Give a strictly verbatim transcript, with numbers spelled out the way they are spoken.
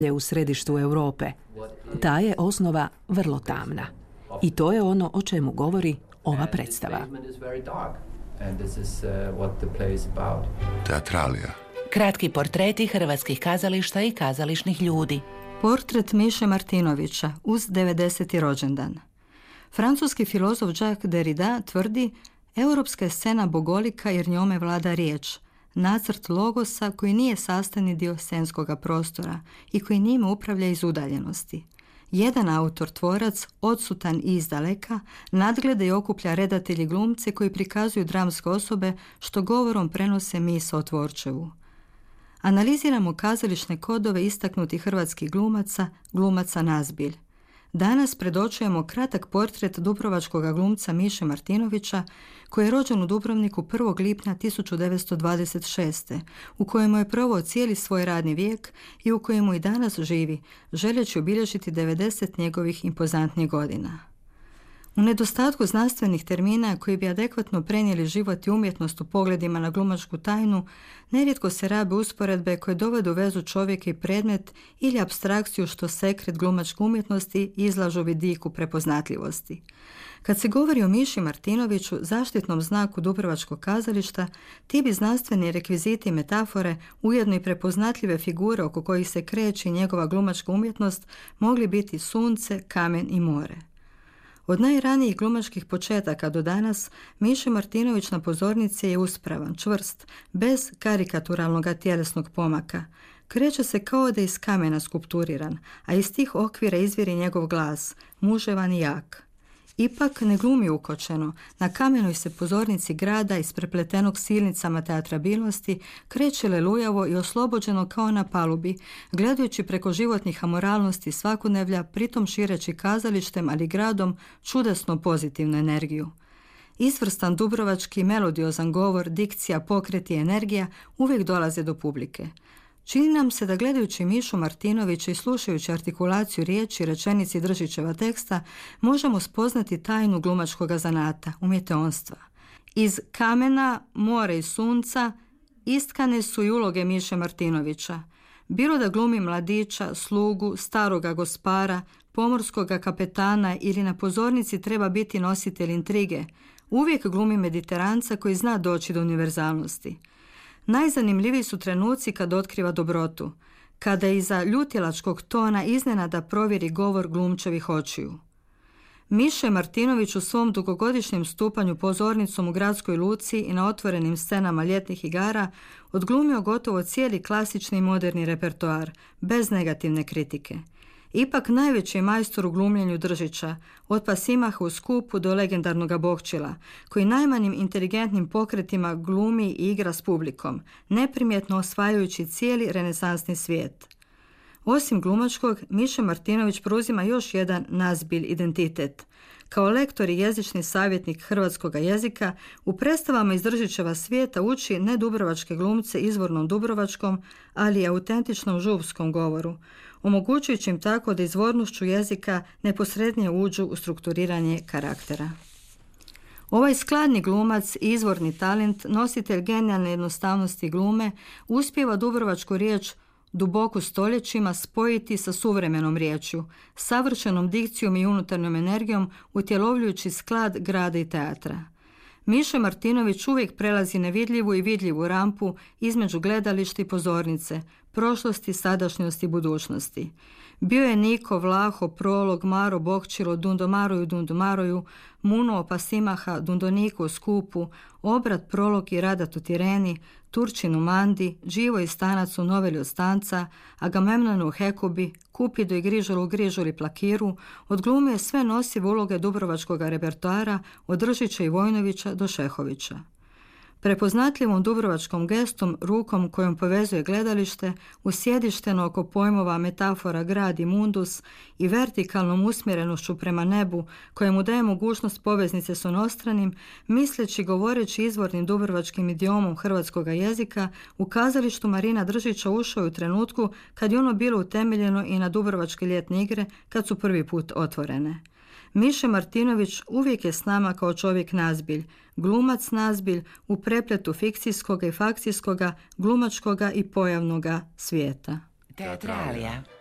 u središtu Europe. Ta je osnova vrlo tamna. I to je ono o čemu govori ova predstava. Teatralija. Kratki portreti hrvatskih kazališta i kazališnih ljudi. Portret Miše Martinovića uz devedeseti rođendan. Francuski filozof Jacques Derrida tvrdi: europska je scena bogolika jer njome vlada riječ, nacrt logosa koji nije sastavni dio scenskoga prostora i koji njime upravlja iz udaljenosti. Jedan autor, tvorac, odsutan i izdaleka, nadgleda i okuplja redatelji glumce koji prikazuju dramske osobe što govorom prenose misao o tvorčevu. Analiziramo kazališne kodove istaknutih hrvatskih glumaca, glumaca nazbilj. Danas predočujemo kratak portret dubrovačkog glumca Miše Martinovića, koji je rođen u Dubrovniku prvog lipnja tisuću devetsto dvadeset šeste. u kojemu je proveo cijeli svoj radni vijek i u kojemu i danas živi, želeći obilježiti devedeset njegovih impozantnih godina. U nedostatku znanstvenih termina koji bi adekvatno prenijeli život i umjetnost u pogledima na glumačku tajnu, nerijetko se rabe usporedbe koje dovode u vezu čovjeka i predmet ili apstrakciju što sekret glumačke umjetnosti izlažu vidiku prepoznatljivosti. Kad se govori o Miši Martinoviću, zaštitnom znaku dubrovačkog kazališta, ti bi znanstveni rekviziti i metafore, ujedno i prepoznatljive figure oko kojih se kreće njegova glumačka umjetnost, mogli biti sunce, kamen i more. Od najranijih glumačkih početaka do danas, Miše Martinović na pozornici je uspravan, čvrst, bez karikaturalnog tjelesnog pomaka. Kreće se kao da je iz kamena skulpturiran, a iz tih okvira izviri njegov glas, muževan i jak. Ipak ne glumi ukočeno, na kamenoj se pozornici grada isprepletenog silnicama teatrabilnosti kreće lelujavo i oslobođeno kao na palubi, gledajući preko životnih amoralnosti svakodnevlja, pritom šireći kazalištem, ali gradom, čudesno pozitivnu energiju. Izvrstan dubrovački melodiozan govor, dikcija, pokret i energija uvijek dolaze do publike. Čini nam se da gledajući Mišu Martinovića i slušajući artikulaciju riječi, rečenici Držićeva teksta, možemo spoznati tajnu glumačkog zanata, umjeteonstva. Iz kamena, more i sunca istkane su i uloge Miše Martinovića. Bilo da glumi mladića, slugu, staroga gospara, pomorskoga kapetana ili na pozornici treba biti nositelj intrige, uvijek glumi mediteranca koji zna doći do univerzalnosti. Najzanimljiviji su trenuci kad otkriva dobrotu, kada iza ljutilačkog tona iznenada provjeri govor glumčevih očiju. Miše Martinović u svom dugogodišnjem stupanju pozornicom u gradskoj luci i na otvorenim scenama ljetnih igara odglumio gotovo cijeli klasični i moderni repertoar, bez negativne kritike. Ipak najveći majstor u glumljenju Držića, od Pasimaha u Skupu do legendarnoga Bokčila, koji najmanjim inteligentnim pokretima glumi i igra s publikom, neprimjetno osvajajući cijeli renesansni svijet. Osim glumačkog, Miše Martinović preuzima još jedan nazbilj identitet. Kao lektor i jezični savjetnik hrvatskog jezika, u predstavama iz Držićeva svijeta uči ne dubrovačke glumce izvornom dubrovačkom, ali i autentičnom župskom govoru, omogućujući im tako da izvornošću jezika neposrednije uđu u strukturiranje karaktera. Ovaj skladni glumac, izvorni talent, nositelj genijalne jednostavnosti glume, uspijeva dubrovačku riječ duboku stoljećima spojiti sa suvremenom riječju, savršenom dikcijom i unutarnjom energijom, utjelovljujući sklad grada i teatra. Miše Martinović uvijek prelazi nevidljivu i vidljivu rampu između gledališta i pozornice, prošlosti, sadašnjosti i budućnosti. Bio je Niko, Vlaho, Prolog, Maro, Bokčilo, Dundomaroju, Dundomaroju, Muno, Pasimaha, Dundoniku u Skupu, Obrat, Prolog i Radat u Tireni, Turčin u Mandi, Đivo i Stanac u Noveli od Stanca, Agamemnon u Hekubi, Kupido i Grižol u Grižoli Plakiru, odglumio je sve nosive uloge dubrovačkog repertoara od Držića i Vojnovića do Šehovića. Prepoznatljivom dubrovačkom gestom, rukom kojom povezuje gledalište, usjedišteno oko pojmova metafora grad i mundus i vertikalnom usmjerenošću prema nebu, kojemu daje mogućnost poveznice s onostranim, misleći govoreći izvornim dubrovačkim idiomom hrvatskog jezika, u kazalištu Marina Držića ušao je u trenutku kad je ono bilo utemeljeno i na dubrovačke ljetne igre kad su prvi put otvorene. Miše Martinović uvijek je s nama kao čovjek nazbilj, glumac nazbilj u prepletu fikcijskoga i fakcijskoga, glumačkoga i pojavnoga svijeta. Teatralija.